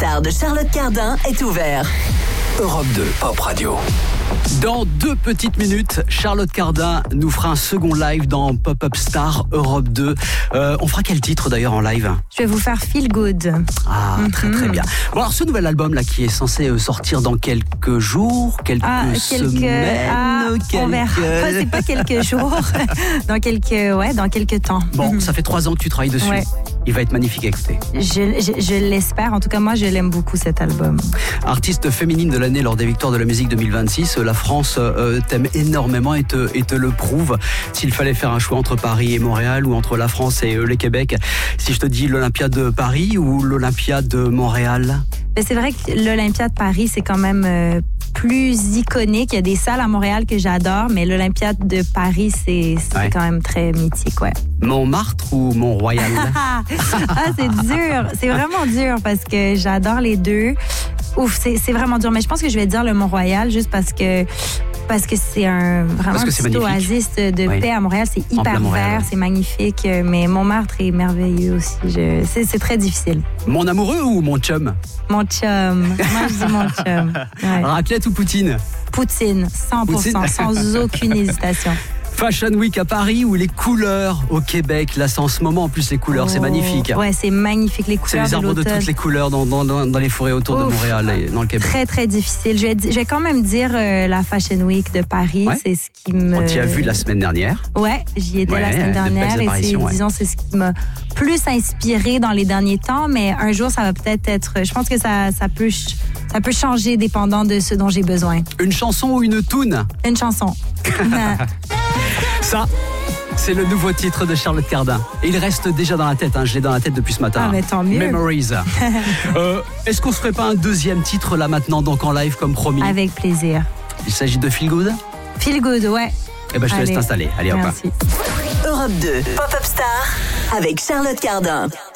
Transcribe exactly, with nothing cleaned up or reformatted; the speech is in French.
Star de Charlotte Cardin est ouvert. Europe deux, Pop Radio. Dans deux petites minutes, Charlotte Cardin nous fera un second live dans Pop-Up Star Europe deux. Euh, on fera quel titre d'ailleurs en live ? Je vais vous faire Feel Good. Ah, très très bien. Bon alors ce nouvel album là qui est censé sortir dans quelques jours, quelques Ah, quelques, semaines, ah, quelques... on verra. Pas, c'est pas quelques jours, dans quelques, ouais, dans quelques temps. Bon, ça fait trois ans que tu travailles dessus. Ouais. Il va être magnifique à écouter. Je, je, je l'espère. En tout cas, moi, je l'aime beaucoup cet album. Artiste féminine de l'année lors des Victoires de la musique deux mille vingt-six, la France euh, t'aime énormément et te, et te le prouve. S'il fallait faire un choix entre Paris et Montréal ou entre la France et euh, le Québec, si je te dis l'Olympia de Paris ou l'Olympia de Montréal ? Mais c'est vrai que l'Olympia de Paris, c'est quand même euh, plus iconique. Il y a des salles à Montréal que j'adore, mais l'Olympia de Paris, c'est, c'est Ouais. quand même très mythique, ouais. Montmartre ou Mont-Royal ? ah, c'est dur. C'est vraiment dur parce que j'adore les deux. Ouf, c'est, c'est vraiment dur. Mais je pense que je vais dire le Mont-Royal juste parce que parce que c'est un vraiment Parce que un c'est petit magnifique. oasis de Oui. paix à Montréal. C'est En plein hyper Montréal, vert, ouais. c'est magnifique. Mais Montmartre est merveilleux aussi. Je, c'est, c'est très difficile. Mon amoureux ou mon chum ? Mon chum. Moi, je dis mon chum. Ouais. Raclette ou poutine ? Poutine, cent pour cent, Poutine. sans aucune hésitation. Fashion Week à Paris ou les couleurs au Québec ? Là, c'est en ce moment, en plus, les couleurs, c'est Oh, magnifique. Ouais, c'est magnifique. Les C'est couleurs les arbres de de l'automne. toutes les couleurs dans, dans, dans, dans les forêts autour de Ouf. Montréal et dans le Québec. Très, très difficile. Je vais, di- je vais quand même dire euh, la Fashion Week de Paris. Ouais. C'est ce qui me... On t'y a vu la semaine dernière. Ouais, j'y étais Ouais, la semaine de belles dernière et c'est, apparitions, ouais. disons, c'est ce qui m'a plus inspiré dans les derniers temps. Mais un jour, ça va peut-être être... Je pense que ça, ça, peut, ch- ça peut changer dépendant de ce dont j'ai besoin. Une chanson ou une toune ? Une chanson. Ça, c'est le nouveau titre de Charlotte Cardin. Et il reste déjà dans la tête, hein. Je l'ai dans la tête depuis ce matin. Ah, mais tant mieux. Memories. euh, est-ce qu'on se ferait pas un deuxième titre là maintenant, donc en live comme promis ? Avec plaisir. Il s'agit de Feel Good ? Feel good, ouais. Eh ben je te laisse Allez. t'installer. Allez hop. Merci. Europe deux, Pop-Up Star avec Charlotte Cardin.